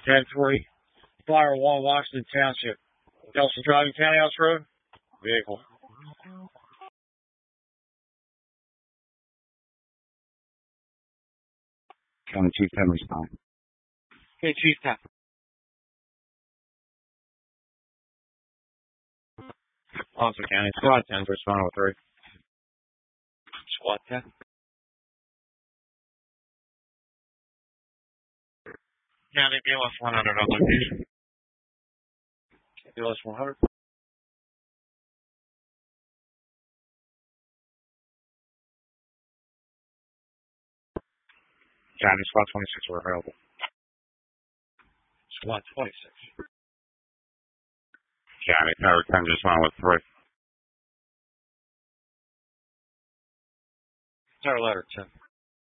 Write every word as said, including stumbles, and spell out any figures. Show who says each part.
Speaker 1: ten three, Fire one, Washington Township. Nelson driving County House Road. Vehicle.
Speaker 2: County Chief Henry Stein.
Speaker 1: Okay, Chief ten. Austin County, Squad ten, respond with three. Squad ten. County B L S one hundred on location. B L S one hundred. County Squad twenty-six were available. Squad twenty-six.
Speaker 2: County Tower ten, respond with three.
Speaker 1: Tower letter ten.